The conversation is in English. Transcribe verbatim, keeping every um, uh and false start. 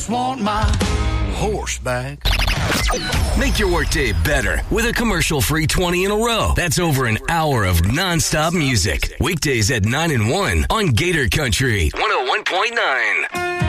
just want my horse back. Make your workday better with a commercial-free twenty in a row. That's over an hour of nonstop music. Weekdays at nine and one on Gator Country one oh one point nine.